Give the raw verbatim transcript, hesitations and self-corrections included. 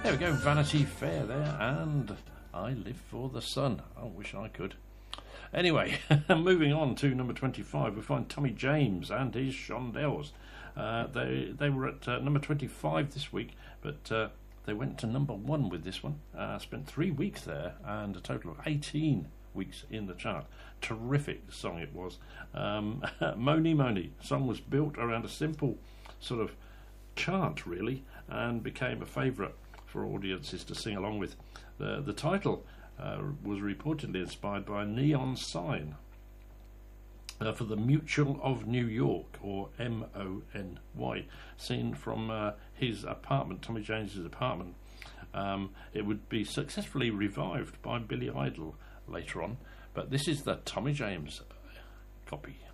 There we go, Vanity Fair there, and I Live for the Sun. I wish I could. Anyway, moving on to number twenty-five, we find Tommy James and his Shondells. Uh, they they were at uh, number twenty-five this week, but uh, they went to number one with this one. Uh, spent three weeks there and a total of eighteen weeks in the chart. Terrific song it was. Um, Mony Mony. Song was built around a simple sort of chant, really, and became a favourite for audiences to sing along with. The, the title uh, was reportedly inspired by a neon sign Uh, for the Mutual of New York, or M O N Y, seen from uh, his apartment, Tommy James's apartment. Um, it would be successfully revived by Billy Idol later on, but this is the Tommy James copy.